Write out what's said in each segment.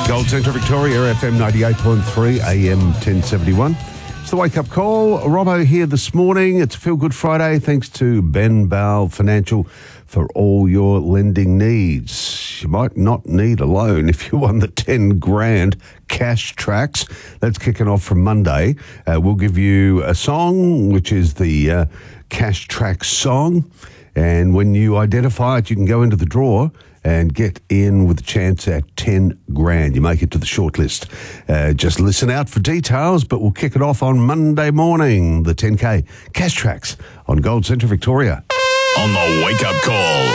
Gold Centre Victoria, FM 98.3, AM 1071. It's the wake-up call. Robbo here this morning. It's a Feel Good Friday thanks to Ben Bowell Financial for all your lending needs. You might not need a loan if you won the 10 grand cash tracks. That's kicking off from Monday. We'll give you a song, which is the cash track song. And when you identify it, you can go into the draw and get in with a chance at 10 grand. You make it to the shortlist. Just listen out for details, but we'll kick it off on Monday morning, the 10K cash tracks on Gold Centre Victoria. On the wake-up call.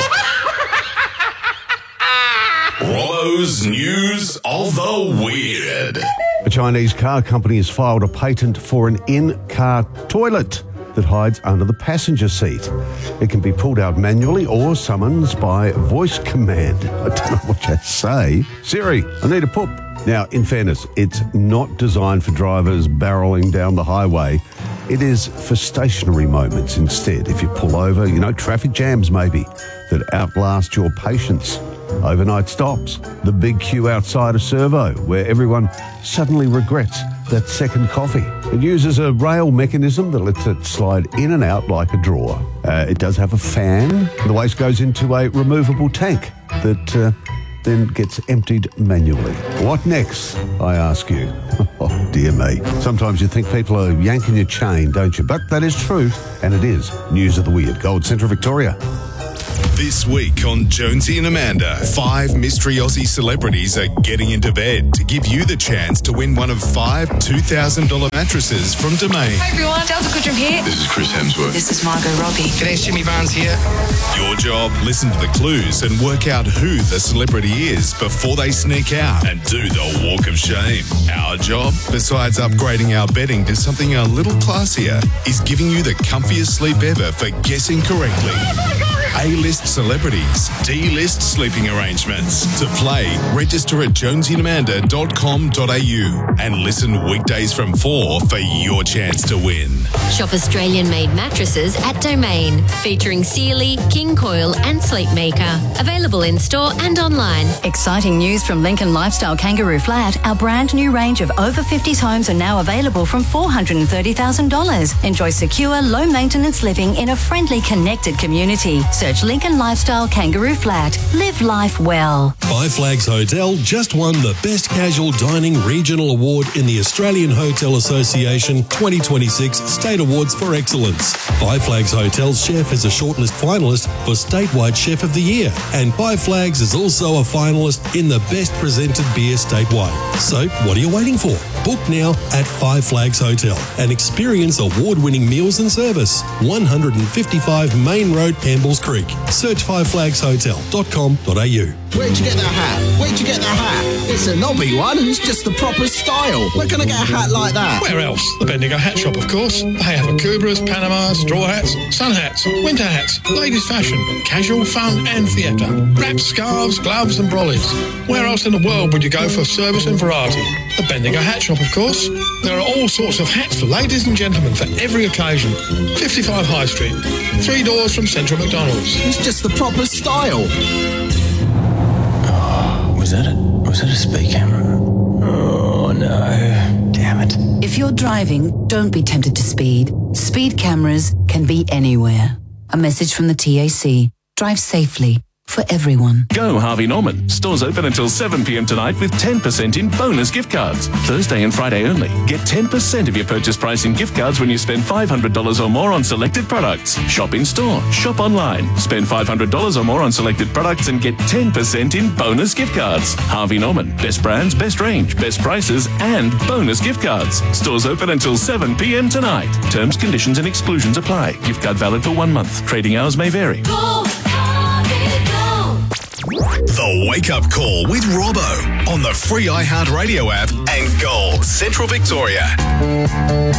Rollo's News of the Weird. A Chinese car company has filed a patent for an in-car toilet that hides under the passenger seat. It can be pulled out manually or summoned by voice command. I don't know what you say. Siri, I need a poop. Now, in fairness, it's not designed for drivers barreling down the highway. It is for stationary moments instead. If you pull over, traffic jams maybe that outlast your patience. Overnight stops, the big queue outside a servo where everyone suddenly regrets that second coffee. It uses a rail mechanism that lets it slide in and out like a drawer. It does have a fan. The waste goes into a removable tank that then gets emptied manually. What next, I ask you? Oh, dear me. Sometimes you think people are yanking your chain, don't you? But that is true, and it is News of the Weird. Gold Centre Victoria. This week on Jonesy and Amanda, 5 mystery Aussie celebrities are getting into bed to give you the chance to win one of 5 $2,000 mattresses from Domain. Hi everyone, Delta Goodrum here. This is Chris Hemsworth. This is Margot Robbie. G'day, Jimmy Barnes here. Your job, listen to the clues and work out who the celebrity is before they sneak out and do the walk of shame. Our job, besides upgrading our bedding to something a little classier, is giving you the comfiest sleep ever for guessing correctly. A-list celebrities, D-list sleeping arrangements. To play, register at jonesyandamanda.com.au and listen weekdays from 4 for your chance to win. Shop Australian-made mattresses at Domain, featuring Sealy, King Coil and Sleepmaker. Available in-store and online. Exciting news from Lincoln Lifestyle Kangaroo Flat. Our brand new range of over 50s homes are now available from $430,000. Enjoy secure, low-maintenance living in a friendly, connected community. Search Lincoln Lifestyle Kangaroo Flat. Live life well. Five Flags Hotel just won the Best Casual Dining Regional Award in the Australian Hotel Association 2026 State Awards for Excellence. Five Flags Hotel's chef is a shortlist finalist for Statewide Chef of the Year, and Five Flags is also a finalist in the Best Presented Beer Statewide. So, what are you waiting for? Book now at Five Flags Hotel and experience award-winning meals and service. 155 Main Road, Campbells Creek. Search fiveflagshotel.com.au. Where'd you get that hat? Where'd you get that hat? It's a knobby one and it's just the proper style. Where can I get a hat like that? Where else? The Bendigo Hat Shop, of course. They have Akubras, Panama, straw hats, sun hats, winter hats, ladies' fashion, casual, fun and theatre, wraps, scarves, gloves and brollies. Where else in the world would you go for service and variety? The Bendigo Hat Shop, of course. There are all sorts of hats for ladies and gentlemen for every occasion. 55 High Street, 3 doors from Central McDonald's. It's just the proper style. Was that a speed camera? Oh, no. Damn it. If you're driving, don't be tempted to speed. Speed cameras can be anywhere. A message from the TAC. Drive safely. For everyone. Go Harvey Norman. Stores open until 7 p.m. tonight with 10% in bonus gift cards. Thursday and Friday only. Get 10% of your purchase price in gift cards when you spend $500 or more on selected products. Shop in store. Shop online. Spend $500 or more on selected products and get 10% in bonus gift cards. Harvey Norman. Best brands, best range, best prices and bonus gift cards. Stores open until 7 p.m. tonight. Terms, conditions and exclusions apply. Gift card valid for 1 month. Trading hours may vary. The Wake Up Call with Robbo on the free iHeartRadio app and Gold Central Victoria.